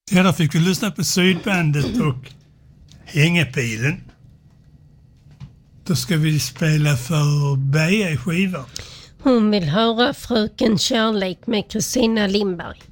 Ja, där fick vi lyssna på Sydbandet och Hängepilen. Då ska vi spela för Bea i skiva. Hon vill höra Fröken Kärlek med Kristina Lindberg.